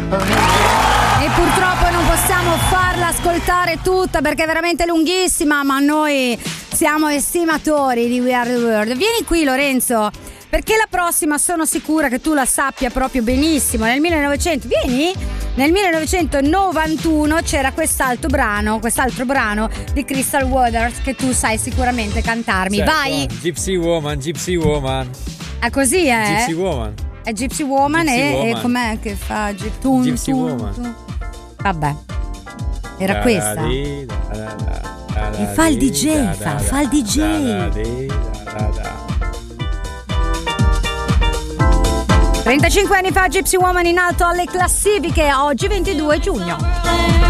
E purtroppo non possiamo farla ascoltare tutta perché è veramente lunghissima, ma noi siamo estimatori di We Are The World. Vieni qui, Lorenzo, perché la prossima sono sicura che tu la sappia proprio benissimo. Nel 1991 c'era quest'altro brano di Crystal Waters che tu sai sicuramente cantarmi. Certo. Vai. Gypsy Woman. È così, Gypsy Woman. È Gypsy Woman, e com'è che fa Gypsy Woman. Vabbè, era questa. E fa il DJ, fa il DJ. 35 anni fa Gypsy Woman in alto alle classifiche, oggi 22 giugno.